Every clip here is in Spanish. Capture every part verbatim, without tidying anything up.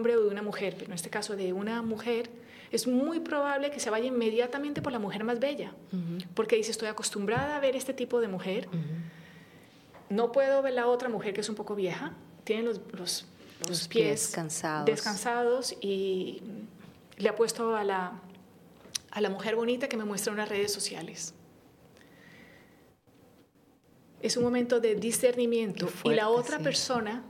hombre o de una mujer, pero en este caso de una mujer, es muy probable que se vaya inmediatamente por la mujer más bella, uh-huh. porque dice, estoy acostumbrada a ver este tipo de mujer, uh-huh. no puedo ver la otra mujer que es un poco vieja, tiene los, los, los, los pies, pies cansados. descansados y le apuesto a la, a la mujer bonita que me muestra en las redes sociales. Es un momento de discernimiento fuerte, y la otra sí. persona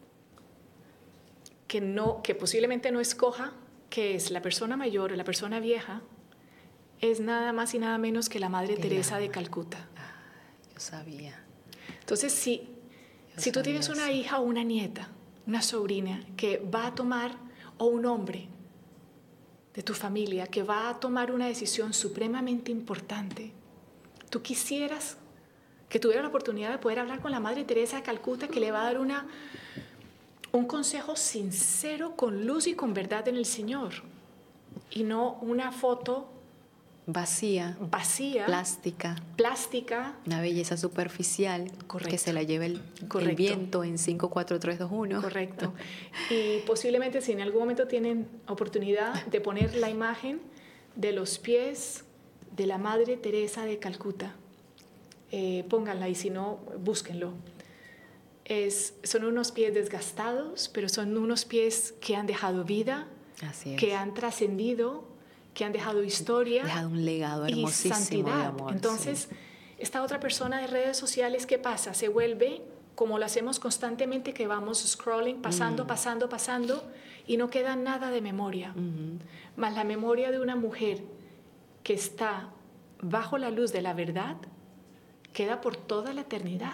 que, no, que posiblemente no escoja, que es la persona mayor o la persona vieja, es nada más y nada menos que la Madre que Teresa la... de Calcuta. Ah, yo sabía. Entonces, si, si tú tienes una eso. hija o una nieta, una sobrina que va a tomar, o un hombre de tu familia que va a tomar una decisión supremamente importante, tú quisieras que tuviera la oportunidad de poder hablar con la Madre Teresa de Calcuta, que le va a dar una, un consejo sincero, con luz y con verdad en el Señor, y no una foto vacía, vacía, plástica, plástica, una belleza superficial. Correcto. Que se la lleve el, el viento en cinco, cuatro, tres, dos, uno. Correcto. Y posiblemente si en algún momento tienen oportunidad de poner la imagen de los pies de la Madre Teresa de Calcuta, Eh, pónganla, y si no, búsquenlo. Es, son unos pies desgastados, pero son unos pies que han dejado vida, Así es. que han trascendido, que han dejado historia, dejado un legado hermosísimo y santidad. De amor. Entonces, sí. esta otra persona de redes sociales, ¿qué pasa? Se vuelve como lo hacemos constantemente, que vamos scrolling, pasando, mm. pasando, pasando, y no queda nada de memoria. Mm-hmm. Más la memoria de una mujer que está bajo la luz de la verdad, queda por toda la eternidad.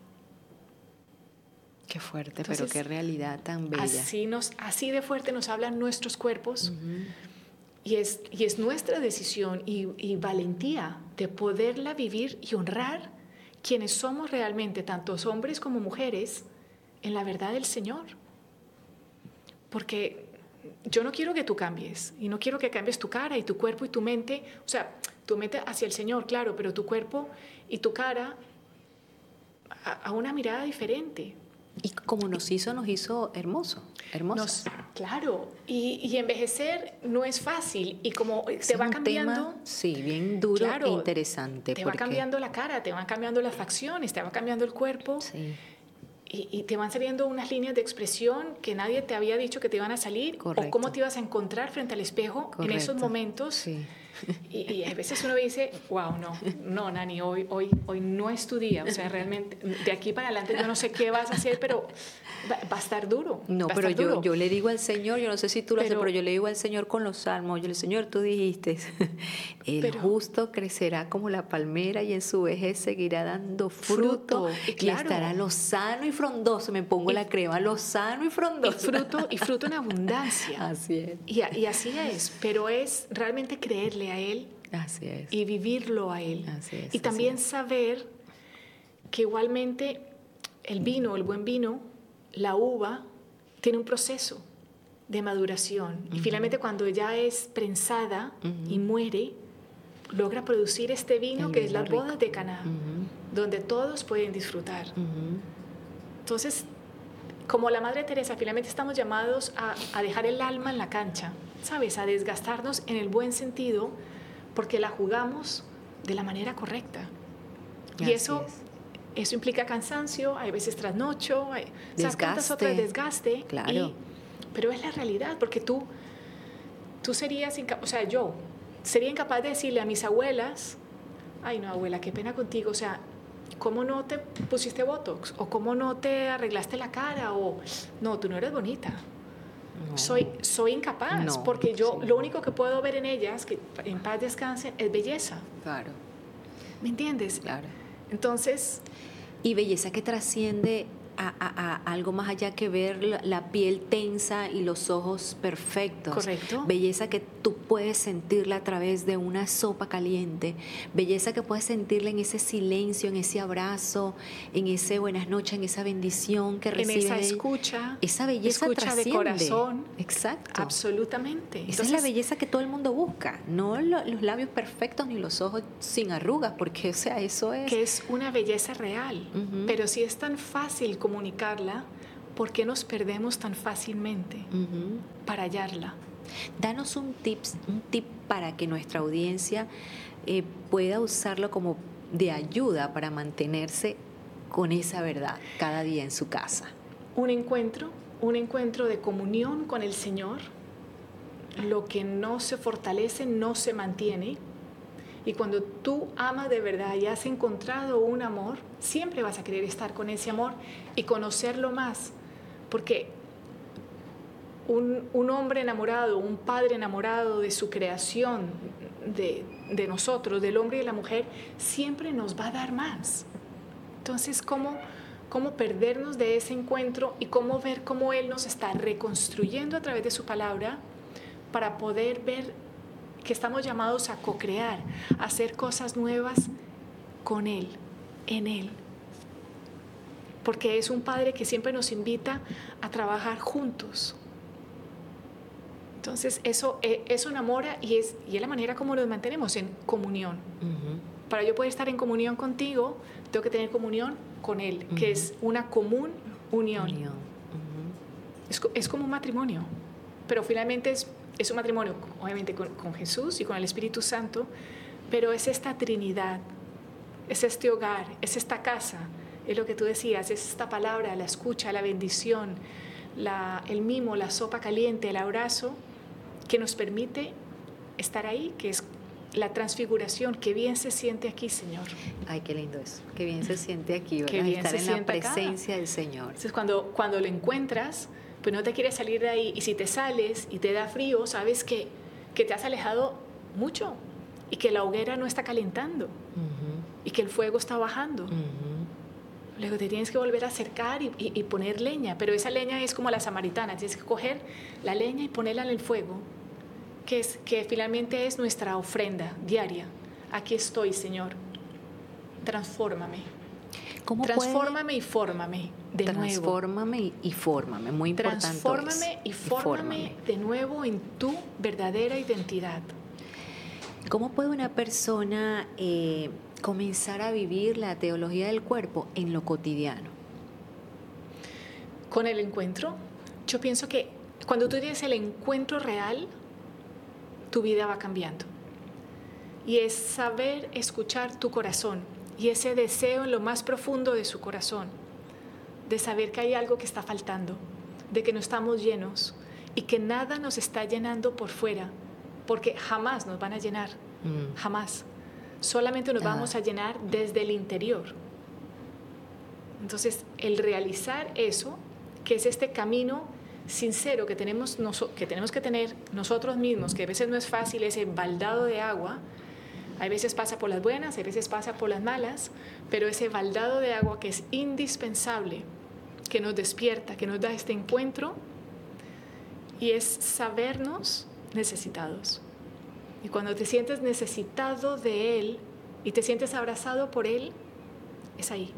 Qué fuerte. Entonces, pero qué realidad tan bella. Así, nos, así de fuerte nos hablan nuestros cuerpos, uh-huh. y, es, y es nuestra decisión y, y valentía de poderla vivir y honrar quienes somos realmente, tantos hombres como mujeres, en la verdad del Señor. Porque yo no quiero que tú cambies, y no quiero que cambies tu cara y tu cuerpo y tu mente, o sea, tu mente hacia el Señor, claro, pero tu cuerpo y tu cara a, a una mirada diferente. Y como nos hizo, nos hizo hermoso, hermosos. Nos, claro, y, y envejecer no es fácil, y como es te va cambiando... Tema, sí, bien duro, claro, e interesante. Te porque... va cambiando la cara, te van cambiando las facciones, te va cambiando el cuerpo, sí. y, y te van saliendo unas líneas de expresión que nadie te había dicho que te iban a salir. Correcto. O cómo te ibas a encontrar frente al espejo. Correcto. En esos momentos. Sí. Y, y a veces uno dice, wow, no, no, Nani, hoy, hoy, hoy no es tu día. O sea, realmente, de aquí para adelante yo no sé qué vas a hacer, pero va, va a estar duro. No, pero yo, duro. yo le digo al Señor, yo no sé si tú lo pero, haces, pero yo le digo al Señor con los salmos, yo le digo, Señor, tú dijiste, el pero, justo crecerá como la palmera y en su vejez seguirá dando fruto, fruto y, claro, y estará lozano y frondoso. Me pongo y, la crema, lozano y frondoso. Y fruto, y fruto en abundancia. Así es. Y, y así es, pero es realmente creerle a Él. Así es. Y vivirlo a Él. Así es, y también así es. saber que igualmente el vino, el buen vino, la uva, tiene un proceso de maduración. Uh-huh. Y finalmente cuando ya es prensada, uh-huh, y muere, logra producir este vino el que es la boda de Caná, uh-huh, donde todos pueden disfrutar. Uh-huh. Entonces, como la Madre Teresa, finalmente estamos llamados a, a dejar el alma en la cancha, ¿sabes? A desgastarnos en el buen sentido, porque la jugamos de la manera correcta. Y Así eso, es. eso implica cansancio, hay veces trasnocho, hay tantas otras, desgaste. Claro. Y, pero es la realidad, porque tú, tú serías incapaz, o sea, yo sería incapaz de decirle a mis abuelas, ay no, abuela, qué pena contigo, o sea, ¿cómo no te pusiste Botox? ¿O cómo no te arreglaste la cara? O, no, tú no eres bonita. No. Soy, soy incapaz, no, porque yo sí. lo único que puedo ver en ellas, que en paz descansen, es belleza. Claro. ¿Me entiendes? Claro. Entonces... Y belleza que trasciende a, a, a algo más allá que ver la, la piel tensa y los ojos perfectos. Correcto. Belleza que tú puedes sentirla a través de una sopa caliente. Belleza que puedes sentirla en ese silencio, en ese abrazo, en ese buenas noches, en esa bendición que recibe. En esa escucha. Esa belleza escucha trasciende. de corazón. Exacto. Absolutamente. Esa Entonces, es la belleza que todo el mundo busca. No lo, los labios perfectos ni los ojos sin arrugas, porque o sea, eso es... Que es una belleza real. Uh-huh. Pero si es tan fácil comunicarla, ¿por qué nos perdemos tan fácilmente uh-huh. para hallarla? Danos un, tips, un tip para que nuestra audiencia eh, pueda usarlo como de ayuda para mantenerse con esa verdad cada día en su casa. Un encuentro, un encuentro de comunión con el Señor. Lo que no se fortalece no se mantiene. Y cuando tú amas de verdad y has encontrado un amor, siempre vas a querer estar con ese amor y conocerlo más. Porque un, un hombre enamorado, un padre enamorado de su creación, de, de nosotros, del hombre y de la mujer, siempre nos va a dar más. Entonces, ¿cómo, cómo perdernos de ese encuentro y cómo ver cómo Él nos está reconstruyendo a través de su palabra para poder ver que estamos llamados a co-crear, a hacer cosas nuevas con Él, en Él? Porque es un Padre que siempre nos invita a trabajar juntos. Entonces, eso, eso enamora y es, y es la manera como nos mantenemos en comunión. Uh-huh. Para yo poder estar en comunión contigo, tengo que tener comunión con Él, uh-huh. que es una común unión. unión. Uh-huh. es, es como un matrimonio, pero finalmente es, es un matrimonio, obviamente, con, con Jesús y con el Espíritu Santo, pero es esta Trinidad, es este hogar, es esta casa, es lo que tú decías, es esta palabra, la escucha, la bendición, la, el mimo, la sopa caliente, el abrazo, que nos permite estar ahí, que es la transfiguración. Qué bien se siente aquí, Señor. Ay, qué lindo eso. Qué bien se siente aquí, ¿verdad? Qué bien estar en la presencia acá. Del Señor. Entonces, cuando, cuando lo encuentras, pues no te quieres salir de ahí. Y si te sales y te da frío, sabes que, que te has alejado mucho y que la hoguera no está calentando uh-huh. y que el fuego está bajando. Uh-huh. Luego te tienes que volver a acercar y, y, y poner leña, pero esa leña es como la samaritana. Tienes que coger la leña y ponerla en el fuego, que, es, que finalmente es nuestra ofrenda diaria. Aquí estoy, Señor. Transfórmame. ¿Cómo Transfórmame puede? y fórmame de Transfórmame nuevo. y fórmame, muy importante. Transfórmame y fórmame, y fórmame de nuevo en tu verdadera identidad. ¿Cómo puede una persona eh, comenzar a vivir la teología del cuerpo en lo cotidiano? Con el encuentro. Yo pienso que cuando tú tienes el encuentro real, tu vida va cambiando. Y es saber escuchar tu corazón y ese deseo en lo más profundo de su corazón, de saber que hay algo que está faltando, de que no estamos llenos y que nada nos está llenando por fuera, porque jamás nos van a llenar, mm. jamás. Solamente nos ah. vamos a llenar desde el interior. Entonces, el realizar eso, que es este camino sincero que tenemos, que tenemos que tener nosotros mismos, que a veces no es fácil, ese baldado de agua, a veces pasa por las buenas, a veces pasa por las malas, pero ese baldado de agua que es indispensable, que nos despierta, que nos da este encuentro, y es sabernos necesitados. Y cuando te sientes necesitado de Él y te sientes abrazado por Él, es ahí.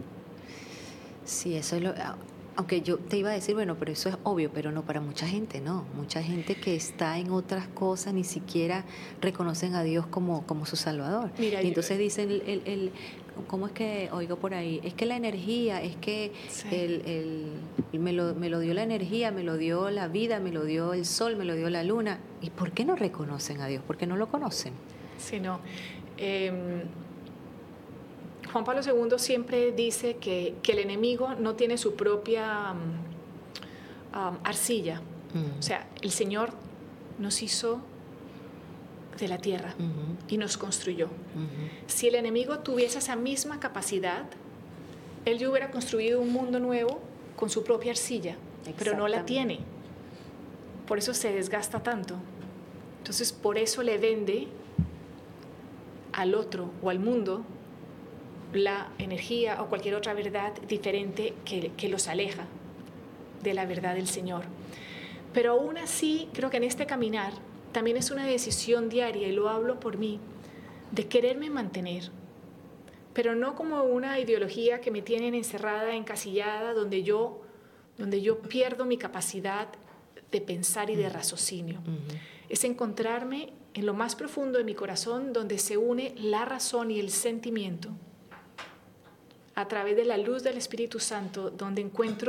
Sí, eso es lo... Aunque yo te iba a decir, bueno, pero eso es obvio, pero no para mucha gente, no. Mucha gente que está en otras cosas ni siquiera reconocen a Dios como, como su Salvador. Mira, y entonces yo... dicen, el, el, el, ¿cómo es que oigo por ahí? Es que la energía, es que sí. el, el, me, lo, me lo dio la energía, me lo dio la vida, me lo dio el sol, me lo dio la luna. ¿Y por qué no reconocen a Dios? ¿Por qué no lo conocen? Sí, no. Eh... Juan Pablo segundo siempre dice que, que el enemigo no tiene su propia um, um, arcilla. Mm. O sea, el Señor nos hizo de la tierra uh-huh. y nos construyó. Uh-huh. Si el enemigo tuviese esa misma capacidad, él ya hubiera construido un mundo nuevo con su propia arcilla, pero no la tiene. Por eso se desgasta tanto. Entonces, por eso le vende al otro o al mundo la energía o cualquier otra verdad diferente que, que los aleja de la verdad del Señor. Pero aún así, creo que en este caminar también es una decisión diaria, y lo hablo por mí, de quererme mantener, pero no como una ideología que me tienen encerrada, encasillada, donde yo, donde yo pierdo mi capacidad de pensar y de raciocinio. Uh-huh. Es encontrarme en lo más profundo de mi corazón, donde se une la razón y el sentimiento, a través de la luz del Espíritu Santo, donde encuentro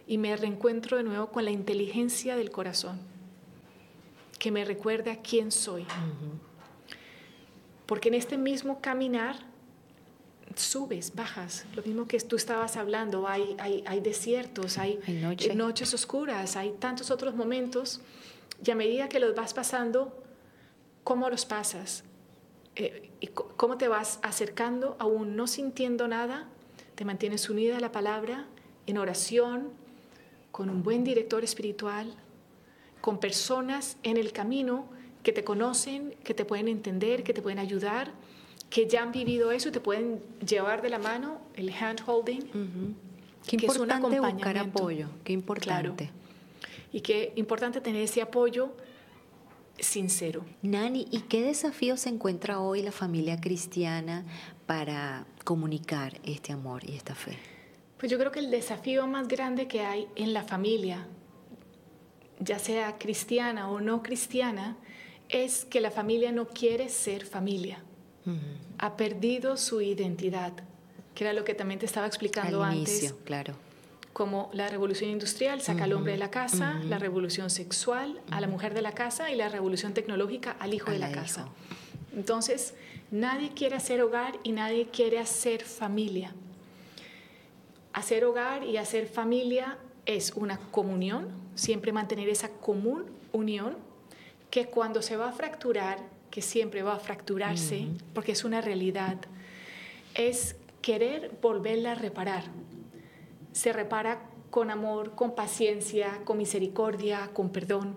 y me reencuentro de nuevo con la inteligencia del corazón, que me recuerda quién soy. Uh-huh. Porque en este mismo caminar subes, bajas, lo mismo que tú estabas hablando, hay, hay, hay desiertos, hay, hay noche. noches oscuras, hay tantos otros momentos, y a medida que los vas pasando, ¿cómo los pasas? Eh, y cómo te vas acercando, aún no sintiendo nada, te mantienes unida a la palabra, en oración, con un buen director espiritual, con personas en el camino que te conocen, que te pueden entender, que te pueden ayudar, que ya han vivido eso y te pueden llevar de la mano, el hand holding. Uh-huh. Qué que importante es un buscar apoyo, qué importante. Claro. Y qué importante tener ese apoyo sincero. Nani, ¿y qué desafío se encuentra hoy la familia cristiana para comunicar este amor y esta fe? Pues yo creo que el desafío más grande que hay en la familia, ya sea cristiana o no cristiana, es que la familia no quiere ser familia. Uh-huh. Ha perdido su identidad, que era lo que también te estaba explicando al antes. Inicio, claro. Como la revolución industrial saca uh-huh. al hombre de la casa, uh-huh. la revolución sexual uh-huh. a la mujer de la casa y la revolución tecnológica al hijo a de la, la casa. Hijo. Entonces, nadie quiere hacer hogar y nadie quiere hacer familia. Hacer hogar y hacer familia es una comunión, siempre mantener esa común unión, que cuando se va a fracturar, que siempre va a fracturarse, uh-huh. porque es una realidad, es querer volverla a reparar. Se repara con amor, con paciencia, con misericordia, con perdón.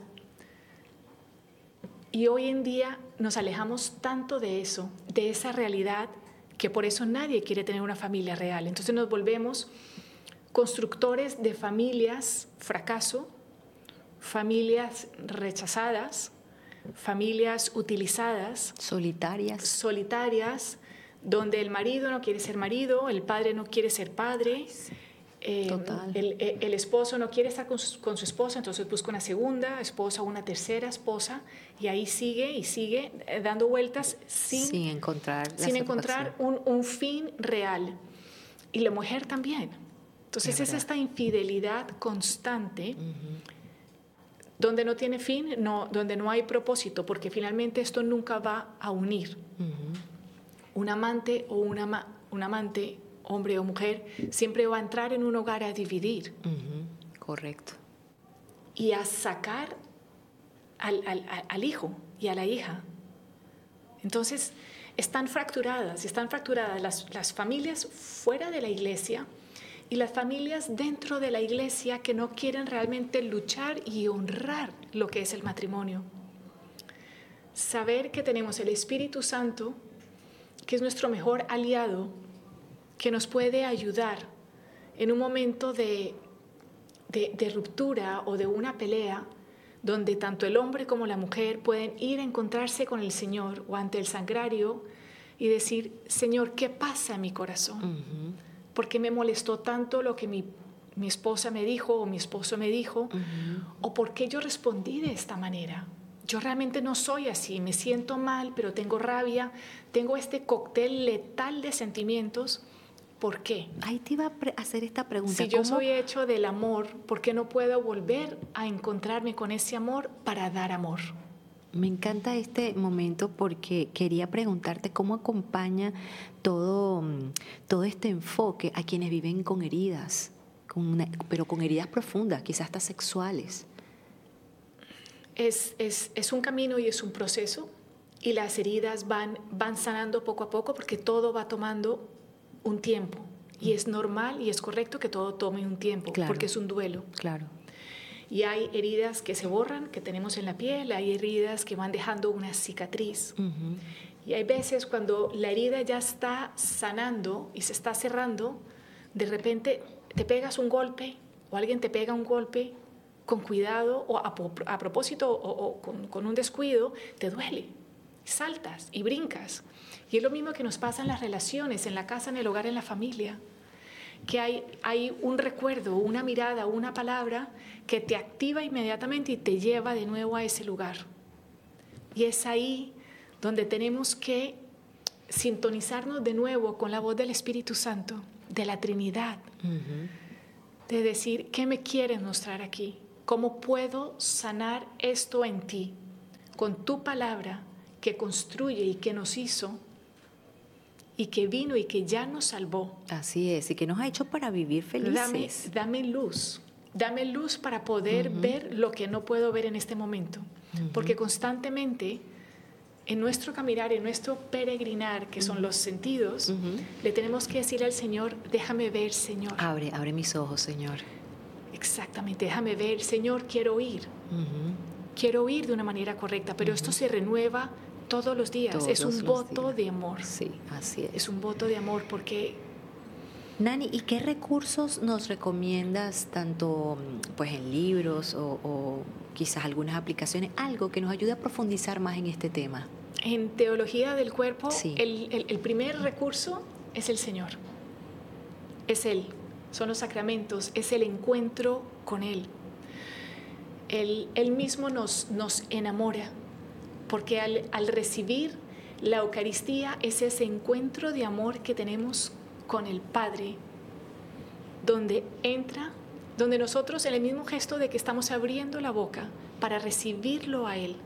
Y hoy en día nos alejamos tanto de eso, de esa realidad, que por eso nadie quiere tener una familia real. Entonces nos volvemos constructores de familias fracaso, familias rechazadas, familias utilizadas, solitarias, solitarias, donde el marido no quiere ser marido, el padre no quiere ser padre, eh, Total. El, el esposo no quiere estar con su, con su esposa, entonces busca una segunda esposa o una tercera esposa, y ahí sigue y sigue eh, dando vueltas sin, sin encontrar, sin encontrar un, un fin real. Y la mujer también. Entonces es, es esta infidelidad constante, uh-huh. donde no tiene fin, no, donde no hay propósito, porque finalmente esto nunca va a unir. Uh-huh. Un amante o una, un amante, hombre o mujer, siempre va a entrar en un hogar a dividir. Uh-huh. Correcto. Y a sacar al, al, al hijo y a la hija. Entonces, están fracturadas, están fracturadas las, las familias fuera de la iglesia y las familias dentro de la iglesia que no quieren realmente luchar y honrar lo que es el matrimonio. Saber que tenemos el Espíritu Santo, que es nuestro mejor aliado, que nos puede ayudar en un momento de, de, de ruptura o de una pelea, donde tanto el hombre como la mujer pueden ir a encontrarse con el Señor o ante el sagrario y decir, Señor, ¿qué pasa en mi corazón? Uh-huh. ¿Por qué me molestó tanto lo que mi, mi esposa me dijo o mi esposo me dijo? Uh-huh. ¿O por qué yo respondí de esta manera? Yo realmente no soy así, me siento mal, pero tengo rabia, tengo este cóctel letal de sentimientos. ¿Por qué? Ahí te iba a pre- hacer esta pregunta. Si yo soy hecho del amor, ¿por qué no puedo volver a encontrarme con ese amor para dar amor? Me encanta este momento porque quería preguntarte cómo acompaña todo, todo este enfoque a quienes viven con heridas, con una, pero con heridas profundas, quizás hasta sexuales. Es, es, es un camino y es un proceso, y las heridas van, van sanando poco a poco porque todo va tomando un tiempo, y es normal y es correcto que todo tome un tiempo, claro, porque es un duelo. Claro. Y hay heridas que se borran, que tenemos en la piel, hay heridas que van dejando una cicatriz. Uh-huh. Y hay veces cuando la herida ya está sanando y se está cerrando, de repente te pegas un golpe o alguien te pega un golpe con cuidado o a, a propósito o, o con, con un descuido, te duele, saltas y brincas. Y es lo mismo que nos pasa en las relaciones, en la casa, en el hogar, en la familia, que hay, hay un recuerdo, una mirada, una palabra que te activa inmediatamente y te lleva de nuevo a ese lugar. Y es ahí donde tenemos que sintonizarnos de nuevo con la voz del Espíritu Santo, de la Trinidad. Uh-huh. de decir, ¿qué me quieres mostrar aquí? ¿Cómo puedo sanar esto en ti? Con tu palabra que construye y que nos hizo y que vino y que ya nos salvó. Así es, y que nos ha hecho para vivir felices. Dame, dame luz, dame luz para poder uh-huh. ver lo que no puedo ver en este momento. Uh-huh. Porque constantemente en nuestro caminar, en nuestro peregrinar, que son uh-huh. los sentidos, uh-huh. le tenemos que decir al Señor, déjame ver, Señor. Abre, abre mis ojos, Señor. Exactamente, déjame ver, Señor, quiero oír. Uh-huh. Quiero oír de una manera correcta, pero uh-huh. esto se renueva todos los días. Todos es un voto días. de amor. Sí, así es. Es un voto de amor porque... Nani, ¿y qué recursos nos recomiendas, tanto pues en libros o, o quizás algunas aplicaciones, algo que nos ayude a profundizar más en este tema? En teología del cuerpo, sí. el, el, el primer recurso es el Señor. Es Él. Son los sacramentos, es el encuentro con Él. Él, él mismo nos, nos enamora, porque al, al recibir la Eucaristía es ese encuentro de amor que tenemos con el Padre, donde entra, donde nosotros en el mismo gesto de que estamos abriendo la boca para recibirlo a Él,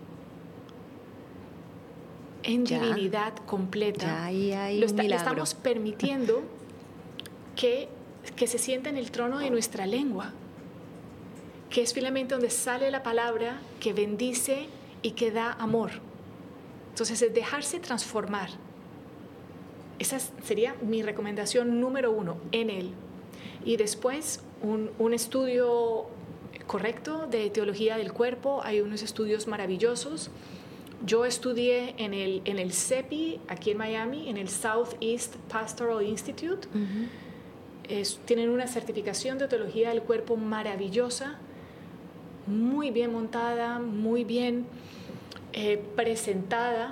en ya, divinidad completa, ya ahí hay lo un está, le milagro. estamos permitiendo que, que se sienta en el trono de nuestra lengua, que es finalmente donde sale la palabra que bendice y que da amor. Entonces es dejarse transformar. Esa sería mi recomendación número uno, en Él. Y después un, un estudio correcto de teología del cuerpo. Hay unos estudios maravillosos. Yo estudié en el, en el C E P I, aquí en Miami, en el Southeast Pastoral Institute. Uh-huh. Es, tienen una certificación de teología del cuerpo maravillosa, muy bien montada, muy bien eh, presentada.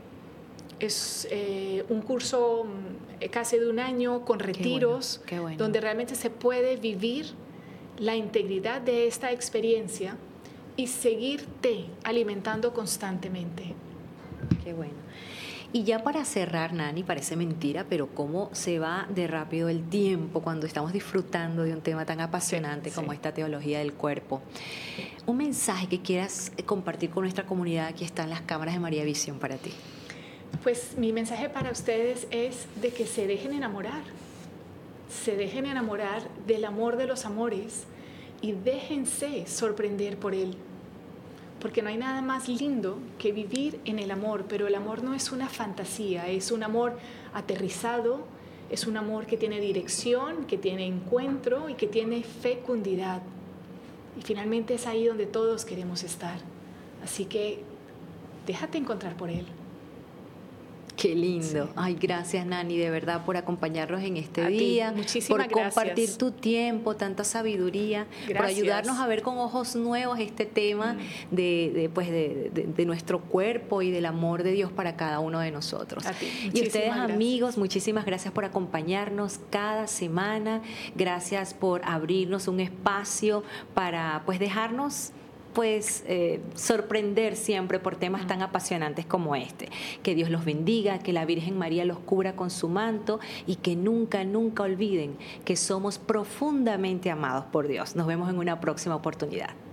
Es eh, un curso eh, casi de un año con retiros, qué bueno, qué bueno. donde realmente se puede vivir la integridad de esta experiencia y seguirte alimentando constantemente. Qué bueno. Y ya para cerrar, Nani, parece mentira, pero cómo se va de rápido el tiempo cuando estamos disfrutando de un tema tan apasionante sí, como sí. esta teología del cuerpo. Un mensaje que quieras compartir con nuestra comunidad que está en las cámaras de María Visión para ti. Pues mi mensaje para ustedes es de que se dejen enamorar, se dejen enamorar del amor de los amores y déjense sorprender por él. Porque no hay nada más lindo que vivir en el amor, pero el amor no es una fantasía, es un amor aterrizado, es un amor que tiene dirección, que tiene encuentro y que tiene fecundidad. Y finalmente es ahí donde todos queremos estar. Así que déjate encontrar por él. Qué lindo. Sí. Ay, gracias, Nani, de verdad, por acompañarnos en este a día, ti. Muchísimas por compartir gracias. tu tiempo, tanta sabiduría, gracias. por ayudarnos a ver con ojos nuevos este tema mm. de, de, pues de, de, de nuestro cuerpo y del amor de Dios para cada uno de nosotros. A ti. Y ustedes, gracias. amigos, muchísimas gracias por acompañarnos cada semana. Gracias por abrirnos un espacio para pues dejarnos pues eh, sorprender siempre por temas tan apasionantes como este. Que Dios los bendiga, que la Virgen María los cubra con su manto y que nunca, nunca olviden que somos profundamente amados por Dios. Nos vemos en una próxima oportunidad.